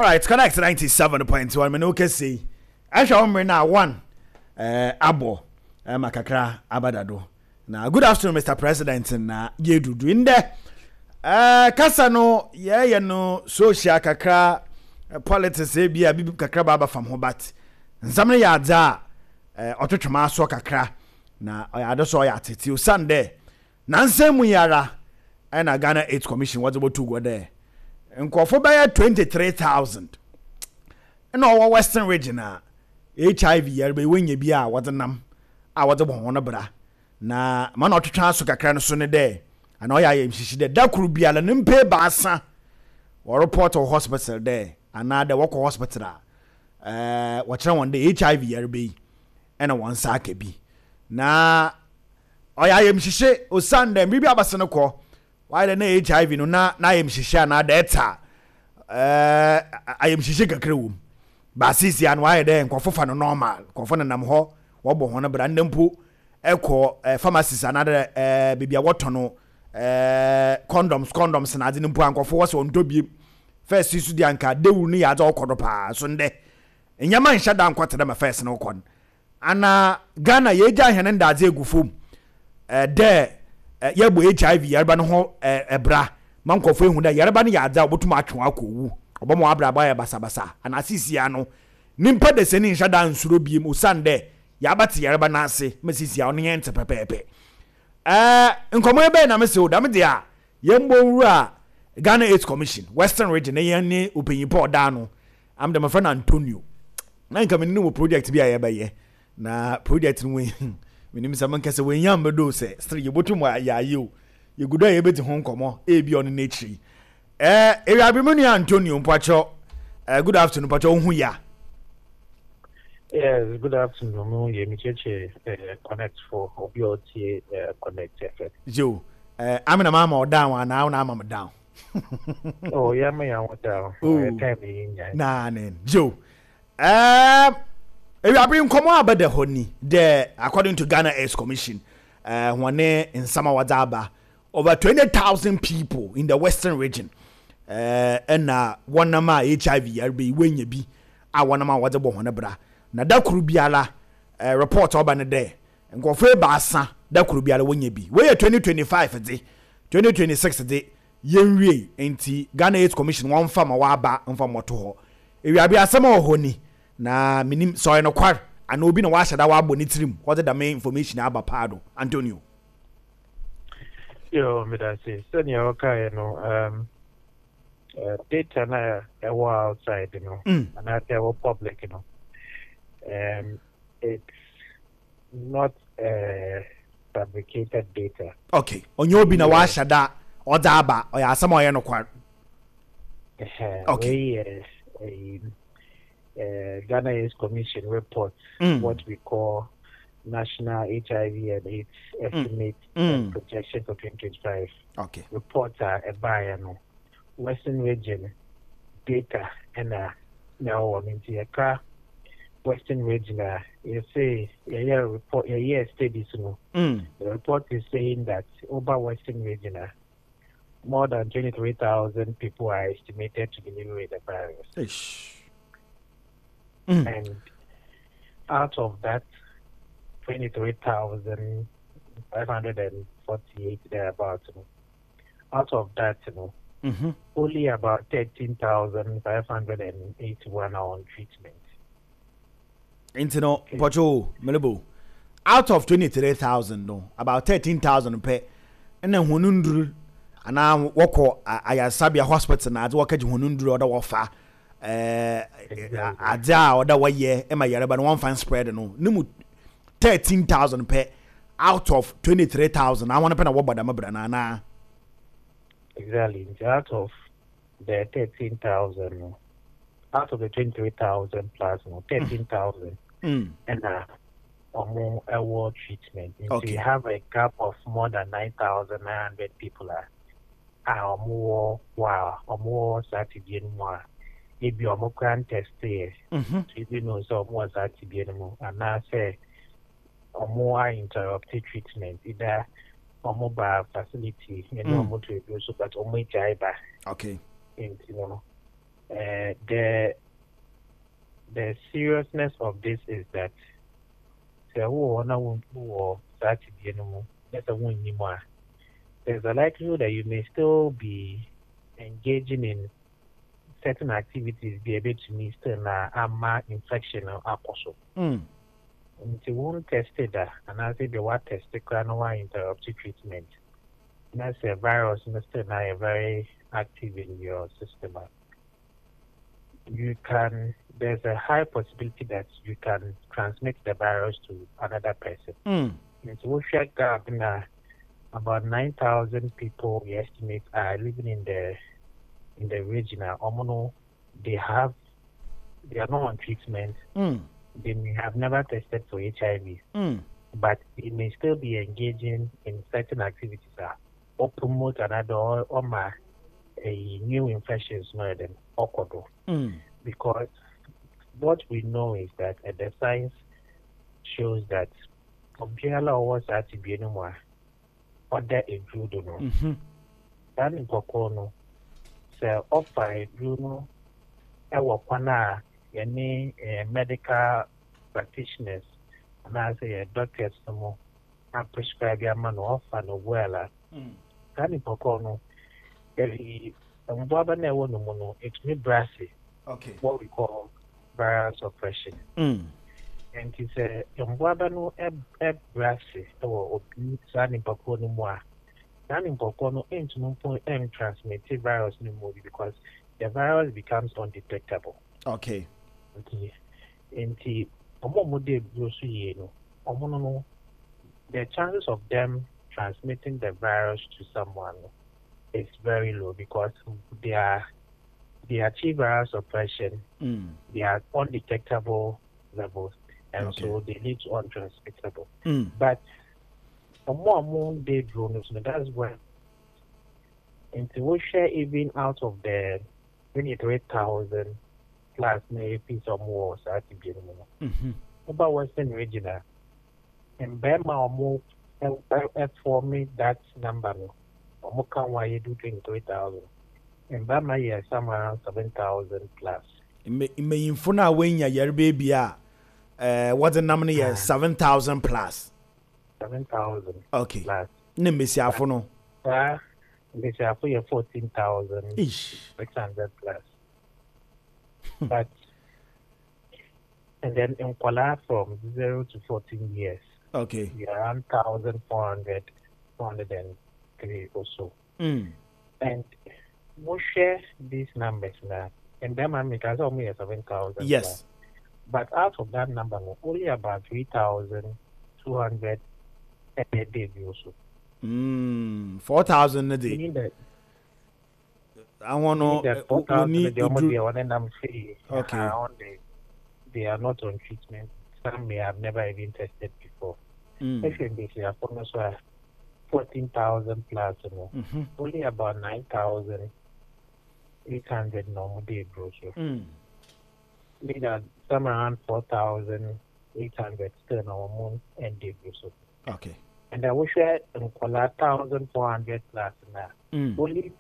All right, connect 97.1. Me no kesi. I shall remember now one. Abo. Makakra abadado. Now, good afternoon, Mr. President. Na yedudu in there. Kasa no ye no social kakra politics e bia bibi kakra baba fam ho bat. Nsamne ya adza otwetwema so kakra na ado so ya tete Sunday. Nansemu yara na Ghana 8 Commission was about to go there. Nkofo baya 23,000. And our Western region HIV yerbe wenye bia wadanam a wadabo bra na man otwetwa so kakra no so ne de ana oya yemhyishi de dakuru bia la nimpe baasa or report to hospital there ana de work hospital watching one day HIV yerbe and one sake bi na oya yemhyishi o Sunday bibi abase no ko why the HIV no na yemhyishi na data ayemhyishi kakra wum ba sisi an why there nkofo no normal nkofo no nam ho wo bo ho no bra ndempo eko pharmacies another bibia wotono condoms na ade mpo ankofo wo so ntobie first isu di anka dewu ni ya za okodo pa so nde enyama nhya da ankwatede ma first no kon ana Ghana ye gya hene ndaze egufom de yebo HIV yarba no ho ebra mankofo ehu da yarba no ya za obotum atwe akowu obomo abraba ya basabasa ana sisi ano nimpa de seni nhya da nsuro biem Osande yabati yarba na ase mesisi a no yente pepepe nkomo ebe na mese oda me dia yembo wura Ghana 8 Commission Western Region ye ne openyipo oda no am de my friend Antonio na nka me no project bi ayebe na project no minim sama nkase we yam bedo se stre yebotum ayaye o yegudo yebeti ho nkomo ebi on na echi Ewiabimuni Antonio Mpacho good afternoon Mpacho hu ya. Yes, good afternoon. Yemicheche connect for OBOT connect effect. Joe, I'm in mama or down now I'm down. Oh, yeah, me I want down. Nah, Joe. If I bring come about the honey, there according to Ghana 8 Commission, one in Samawadaba, over 20,000 people in the Western region. And one nama HIV RB when you be I one nama was a bohona bra. Na da kuru biala report oba ne de nkofo baasa da kuru biala wonye bi we 2025 de 2026 de yenwie enti Ghana 8 Commission won fama wa ba mfa moto ho ewiabi asema ohoni na minim so no kwar ana obi na wa hyada wa abɔ ne tirim what the main information aba pado Antonio yo me da say senior okay no data na outside you know and that public you know it's not fabricated data. Okay. Onyo bi na wa shada odaba o ya asama oye no kwar. Okay. Ghana 8 Commission report what we call National HIV and AIDS Estimate and Projection for 2025. Okay. Reports are a biannual Western region data and now I mean the Western region, you say report, studies. The report is saying that over Western region, more than 23,000 people are estimated to be living with the virus. And out of that, 23,548 thereabouts. Out of that, only about 13,581 are on treatment. Intino Pocho Melebo out of 23,000 no about 13,000 pe and then hunundru and now woko ayasabia hospital na work hunundru or wafa adza or da waye e ma yareba no one fan spread no nimu 13,000 pe out of 23,000 I want to pay na wobada mabra na exactly out of the 13,000 out of the 23,000 plus 13,000 and more award treatment. Okay. So you have a gap of more than 9,900 people are more Saturday more. If you are more grand test there, you know so more Saturday more, and I say more interrupted treatment either or mobile facility, you know, more to so that or more okay. You know. the seriousness of this is that there's a likelihood that you may still be engaging in certain activities be able to miss ama infection or apostle. Nti won't test that, and I say the what test the no interrupt treatment. That's a virus still now very active in your system. There's a high possibility that you can transmit the virus to another person. Nti we check that about 9,000 people we estimate are living in the region. They are not on treatment. They may have never tested for HIV, but they may still be engaging in certain activities or promote another or a new infections more than Okodo. Because what we know is that the science shows that Compiala was at to be anymore. What that is true, don't know. That in Pocono, so offer Bruno, any medical practitioners and I say doctors some prescribe your man off and well. Can you pocono? If it's me brassy, okay, what we call viral suppression. And he said, Yambabano brassy or Sani Pocono more. Sani Pocono ain't no point transmitted virus no more because the virus becomes undetectable. Okay. The chances of them transmitting the virus to someone is very low because they achieve viral suppression, they are undetectable levels, and so they lead to untransmittable. But that's when we share even out of the 23,000 plus maybe piece or more at the beginning. About Western regional and Bema or more for me that number or more can why you do 23,000 and Bama year somewhere around 7,000 plus. It may infuna when your baby what's the number here? 7,000 plus. 7,000 okay plus. Nemesi afono. They say for your 14,600 plus. But and then in Kuala from 0 to 14 years, okay, we are around 1,400, 403 or so. And we share these numbers now, and then I make us only 7,000. Yes, but out of that number, only about 3,200 a day also. 4,000 a day. Meaning that I want to. Okay. They are not on treatment. Some may have never even tested before. They are 14,000 plus. Only about 9,800 normal day brochure. Meaning that some around 4,800 still normal and day brochure. Okay. And I wish I had 1,400 plus now. Only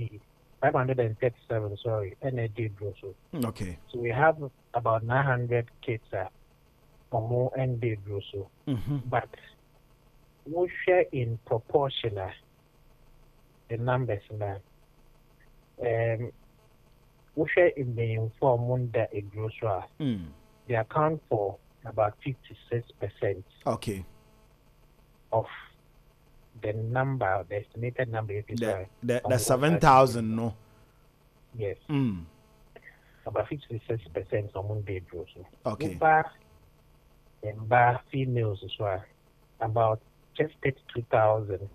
537, sorry, and a day brochure. Okay. So we have about 900 kids or more and day brochure. But we share in proportion the numbers now. We share in the inform that a brochure. They account for about 56%. Okay. Of the number, the estimated number, the 7,000, no? Yes. About 56% on day brochure. Okay. And females as well, about just 32,000,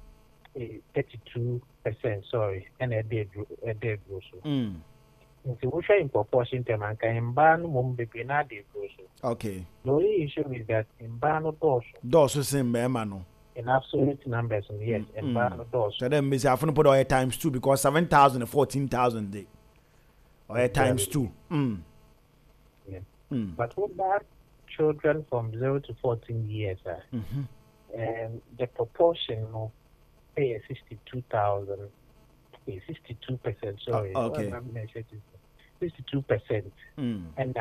32%, sorry, and a day brochure. Nti we share in proportion to man can ban mum baby na day brochure. Okay. The only issue is that in ban doors same no. In absolute numbers, yes, in ban doors. So then Miss Afun put all times 2 because 7,000 and 14,000 day. Or times 2. Yeah. But with that children from 0 to 14 years, and the proportion of pay 62,000, 62%, sorry. Okay. 62%. And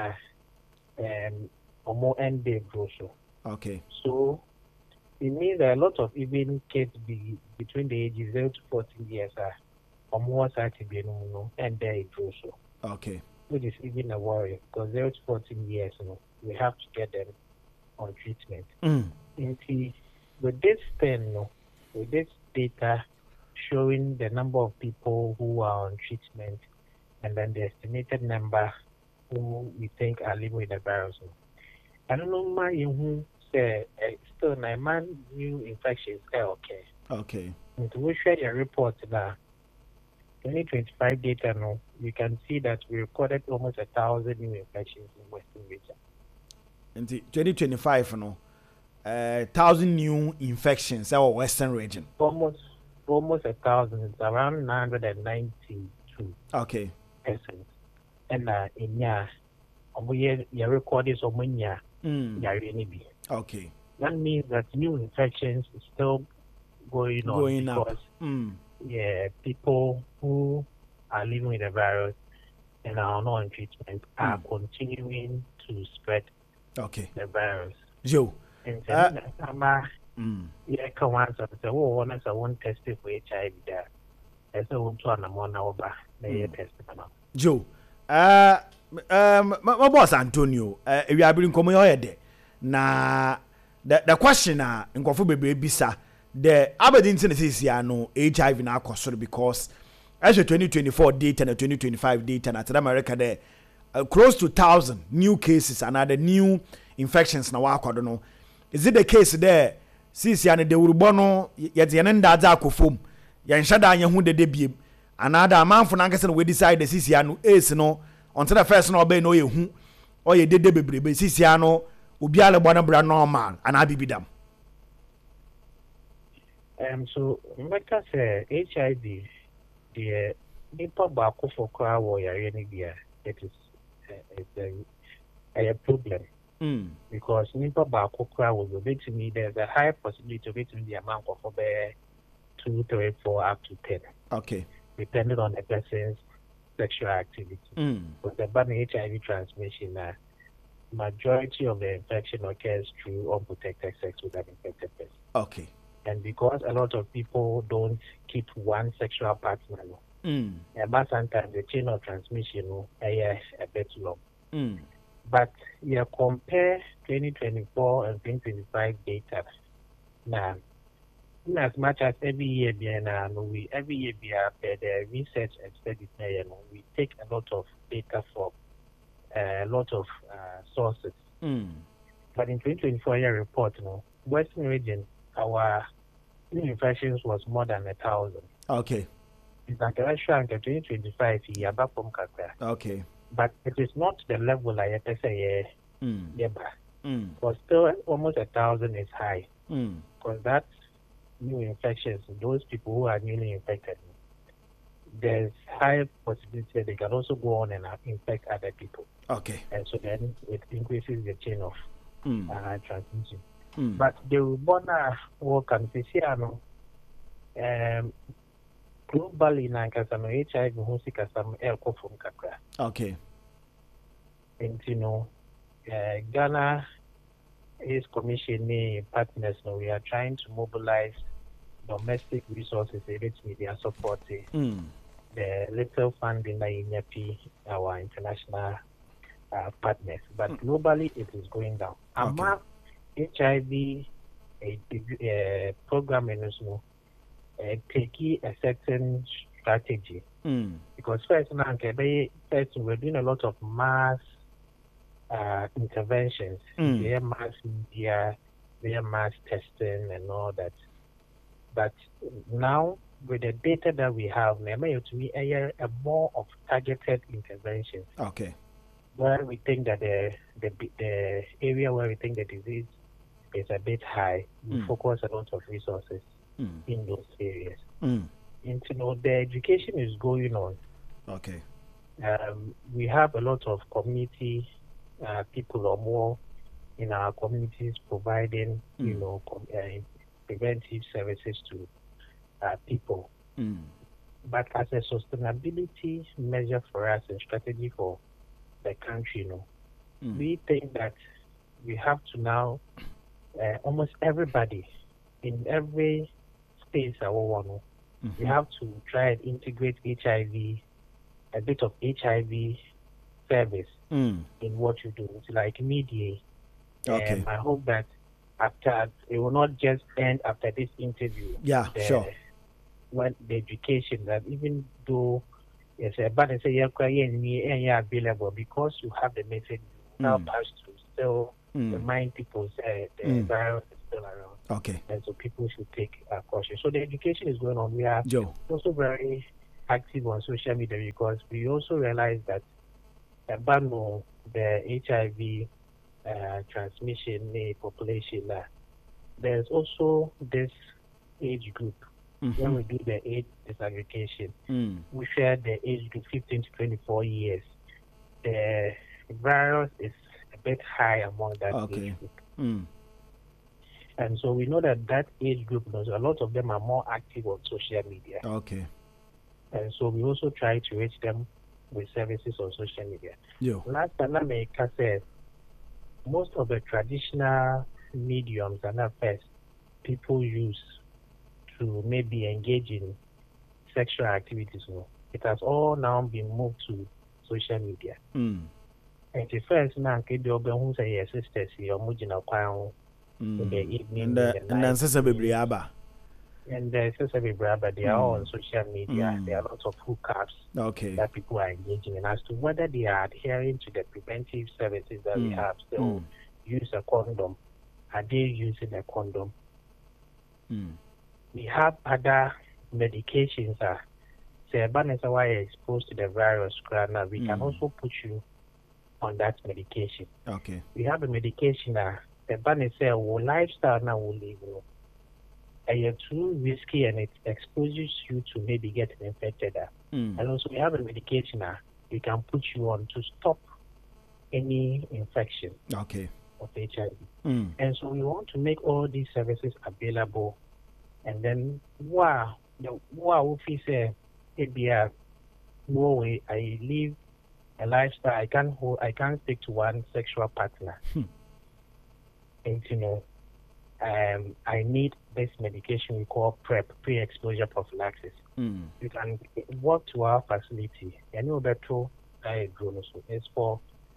or more end day growth. Okay. So it means that a lot of even kids between the ages 0 to 14 years are or more to be and day growth. Okay. Which is even a worry because 0 to 14 years, we have to get them on treatment. With this thing, with this data showing the number of people who are on treatment and then the estimated number who we think are living with the virus. I don't know my who say still 9 man new infections okay. Okay. And we share your report now. 2025 data no, you can see that we recorded almost 1,000 new infections in Western region. In 2025 no 1,000 new infections in our Western region. Almost 1,000. It's around 992. Okay. Persons. And in your record is okay. That means that new infections is still going on because people who are living with the virus and are not on treatment are continuing to spread the virus. Joe. And come once and say, oh, I won't test it for HIV there. I say, one to an over the test. Joe, my boss Antonio, we are bringing come here. Na the question in Kofu Bebe Bisa, the Aberdeen Tennessee no HIV na akosoro because as the 2024 data and the 2025 data in Latin America there close to 1,000 new cases and other new infections na wakɔdo no. Is it the case there? Since yani de urubono yet yanenda za akofom yanhada anyehu de biem another amanfo na nkese no we decide the sisi anu ace no until the first no obey no yehu o ye dede bebrebe sisi anu obi ale bona bra normal and abibidam. So because HIV the nipa ba akofo kwa wo yare ni bia it is a problem. Because nipa ba akokra will be to me there's a high possibility of it in the amount of 2, 3, 4 up to 10. Okay. Depending on the person's sexual activity. With the bad HIV transmission, majority of the infection occurs through unprotected sex with an infected person. Okay. And because a lot of people don't keep one sexual partner, but sometimes the chain of transmission is a bit long. But you compare 2024 and 2025 data. Now, in as much as every year, every year the research and studies, we take a lot of data from a lot of sources. But in 2024 year report, Western region, our new infections was more than 1,000. Okay. In fact, in 2025, okay. But it is not the level I have to say, but still almost 1,000 is high. Because that's new infections, those people who are newly infected, there's high possibility that they can also go on and infect other people. Okay. And so then it increases the chain of transmission. But the Rubona work and Fisiano, globally, HIV, Husika, Elko from Kakra. Okay. And Ghana is commissioning partners. Now we are trying to mobilize domestic resources, media support, the little funding in NEPI, our international partners. But globally, it is going down. Okay. HIV program taking a certain strategy. Because first, we're doing a lot of mass interventions. They are mass media, they are mass testing and all that. But now, with the data that we have, to me, a more of targeted interventions. Okay. Where we think that the area where we think the disease is a bit high, we focus a lot of resources in those areas. And the education is going on. Okay. We have a lot of community people or more in our communities providing, preventive services to people. But as a sustainability measure for us and strategy for the country, we think that we have to now, almost everybody in every space, we have to try and integrate HIV, a bit of HIV service in what you do. It's like media. Okay. I hope that after it will not just end after this interview. Yeah, sure. When the education, that even though it's a bad say you're available, because you have the message, help us to still remind people that the virus is still around. Okay. And so people should take caution. So the education is going on. We are also very active on social media because we also realize that the HIV transmission population, there's also this age group. When we do the age disaggregation, we share the age group 15 to 24 years. The virus is a bit high among that age group. And so we know that age group, a lot of them are more active on social media. Okay. And so we also try to reach them with services on social media. Last time I said, most of the traditional mediums and affairs people use to maybe engage in sexual activities, it has all now been moved to social media. And the first now, who say your sisters, your mujina kwao in the evening, and then sister Bibriaba. And the sister Bibriaba, they are all on social media. There are lots of hookups that people are engaging in. As to whether they are adhering to the preventive services that we have, so use a condom. Are they using a condom? We have other medications. Say, why you're exposed to the virus, we can also put you on that medication. Okay. We have a medication that the lifestyle now will live. And you're too risky and it exposes you to maybe getting infected. And also we have a medication that we can put you on to stop any infection of HIV. And so we want to make all these services available. And then, if you say, I live a lifestyle, I can't stick to one sexual partner. And I need this medication we call PrEP, pre-exposure prophylaxis. You can walk to our facility. And you better it's for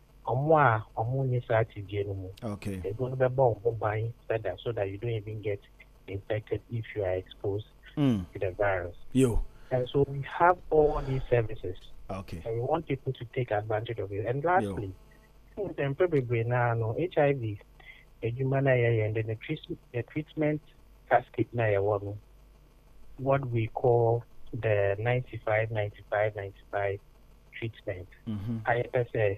okay. They're going to be buying so that you don't even get infected if you are exposed to the virus. And so we have all these services. Okay. And we want people to take advantage of it. And lastly, HIV, and then the treatment cascade what we call the 95-95-95 treatment. I say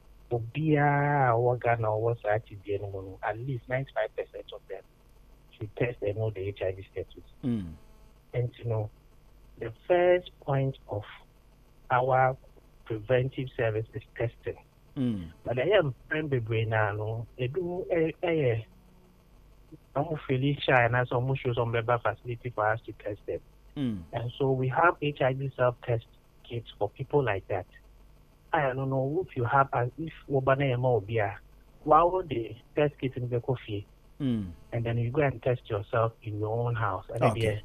at least 95% of them should test and know the HIV status. And the first point of our preventive service is testing. But I am now. I'm feeling shy and I'm almost show some better facility for us to test them. And so we have HIV self-test kits for people like that. I don't know if you have, if why would the test kit in the coffee? And then you go and test yourself in your own house. And then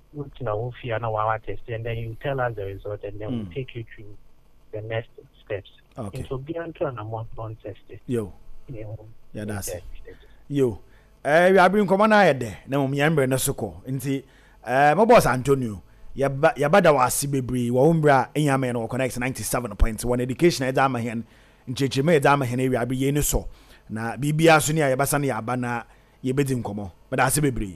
and then you tell us the result, and then we take you through the next steps. Okay. And so beyond 2 months tested. Yeah, that's it. We are being common eye there. No, me and Brenda Soko. Inti, my boss Antonio. Yabada was Sibibri, Waumbra, and Yaman or connects 97.1 education at Damahan, in Chichime Damahan area, be yen so. Na Bibia Sunia Yabasani Abana, Yebedim Como, but I Sibibri.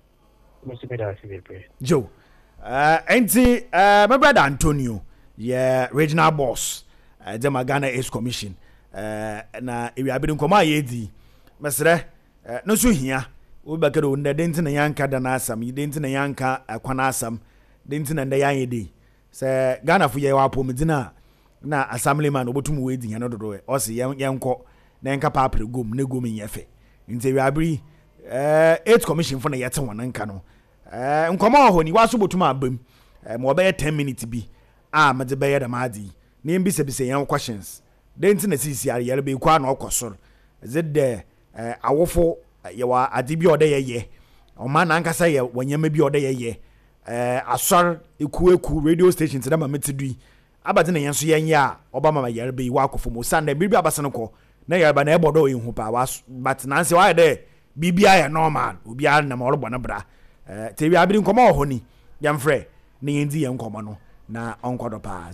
Joe, Auntie, my brother Antonio, regional boss, the Magana Ace Commission. Na we are being Koma Yedi, Master, no so here. We back at the Denton and Yanka Danasam, you Denton and Yanka, Aquanasam, Denton and the Yadi. Sir Ghana for your Medina. Na assemblyman obotum wedding another door, or see Yanko, Nanka Papa Gum, Negum in Yefe. In the Rabri, 8th commission for the Yatan and Cano. Come on, when you was about to my boom, mo be 10 minutes bi me de be ye da madi na mbi se bi se yan questions den ti na sisi are yare be kwa na okosoro is it the awofo ye wa ade bi ode ye o ma na nkasa ye wanyama bi ode ye asor eku radio stations na ma metidui abade na yenso yenye a oba mama yare be wa akofo mo sanda bibi abasene ko na yare ba na ebodo yin hu pa was but na nse wa de bibia ya normal obi a na ma orbo na bra te bi abiri nkomo ho ni yamfre na yendi ye nkomo no na onkodo pa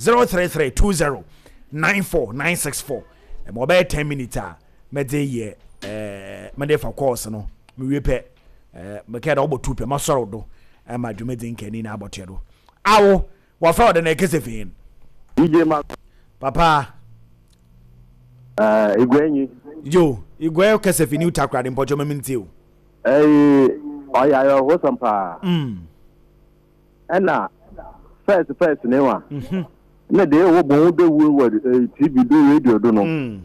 0332094964 mo be 10 minutes a me de ye me de fa course no me wepe me ka da obotu pe ma soro do ma dwuma din kani na abote do awo wa fa de na kesefin DJ ma papa igwenyi igwe kesefin utakra de mpojo maminti o oya yo hosampa ena first ne wa na de wo bon de wo TV do radio do no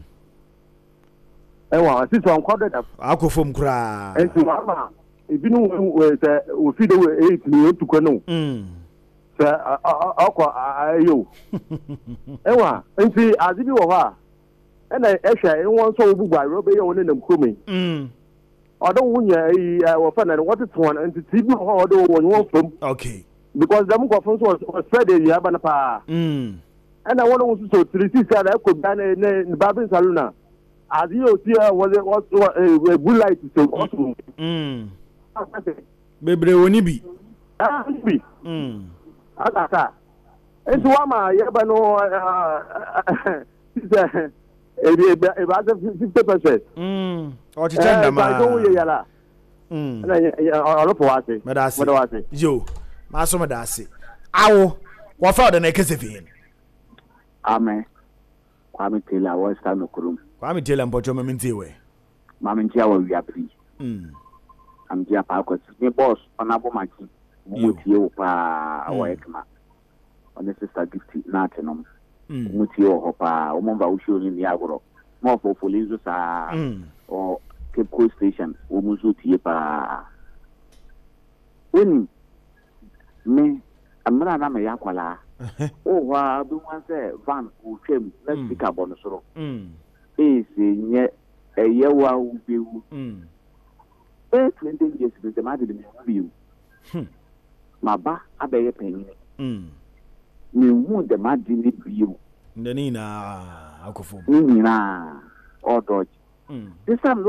ewa sisi on kwado da akofom kura enti mama ebinu we se o fi de 8 ni otuko no se akwa ayo ewa enti azibi wo ha ena ehwe enwon so obugba robe ye woni nam kromi odo wunya wo fa na what it one enti TV ho odo won fam okay because them go from so spread area ba na pa ena won so 36 ala ko ba na babin saluna as you see was a blue light so also bebre woni bi bi aka enti wa ma ye ba no e ba 50% o ti tenda ma ba do ye yala na oro po wase medase yo ma so medase awo wa fa de na kesefin amen kwami tela wa sta no kurum kwami tela mpocho maminti we maminti awo wi apri am dia pa ko ni boss onabo maki mutie wo pa wa ekma on sister gift na tenom mutie wo pa o mo ba wo show ni agoro mo fo polizo sa o Cape Coast station o mo zo tie pa woni me amra na me yakwala o wa bi wan se van o twem na speaker bon soro se nye eyewa ubewu 20 years be ma de me biu maba abeye penyin me hu de ma de ni biu ndeni na akofo ni na odoji this time